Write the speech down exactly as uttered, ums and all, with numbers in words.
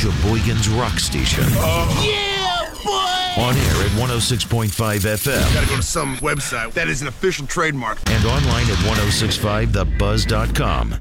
Sheboygan's rock station. Yeah, boy! On air at one oh six point five F M. Gotta go to some website that is an official trademark. And online at ten sixty-five the buzz dot com.